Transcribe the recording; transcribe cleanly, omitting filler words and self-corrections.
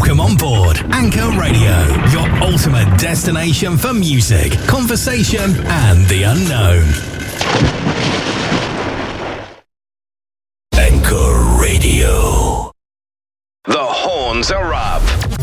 Welcome on board Anchor Radio, your ultimate destination for music, conversation, and the unknown. Anchor Radio. The horns are up.